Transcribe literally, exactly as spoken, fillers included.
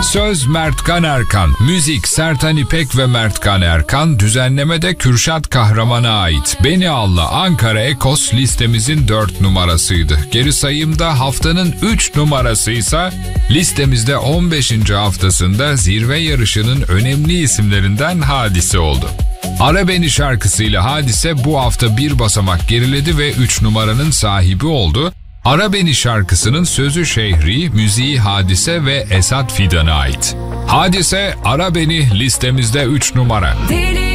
Söz Mertkan Erkan, müzik Sertan İpek ve Mertkan Erkan, düzenlemede Kürşat Kahraman'a ait. Beni Alla Ankara Ekos listemizin dört numarasıydı. Geri sayımda haftanın üç numarasıysa listemizde on beşinci haftasında zirve yarışının önemli isimlerinden Hadise oldu. Ara Beni şarkısıyla Hadise bu hafta bir basamak geriledi ve üç numaranın sahibi oldu. Ara Beni şarkısının sözü Şehri, müziği Hadise ve Esat Fidan'a ait. Hadise Ara Beni listemizde üç numara. Deli